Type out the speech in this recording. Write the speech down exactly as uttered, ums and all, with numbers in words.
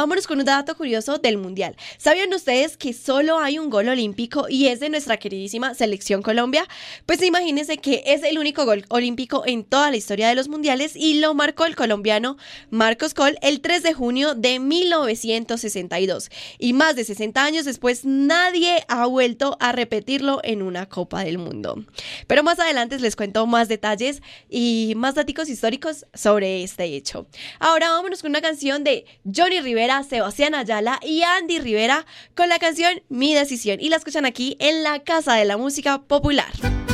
vámonos con un dato curioso del Mundial. ¿Sabían ustedes que solo hay un gol olímpico y es de nuestra queridísima selección Colombia? Pues imagínense que es el único gol olímpico en toda la historia de los mundiales y lo marcó el colombiano Marcos Coll el tres de junio de mil novecientos sesenta y dos. Y más de sesenta años después, nadie ha vuelto a repetirlo en una Copa del Mundo. Pero más adelante les cuento más detalles y más datos históricos sobre este hecho. Ahora vámonos con una canción de Johnny Rivera, Sebastián Ayala y Andy Rivera con la canción Mi Decisión. Y la escuchan aquí en la Casa de la Música Popular.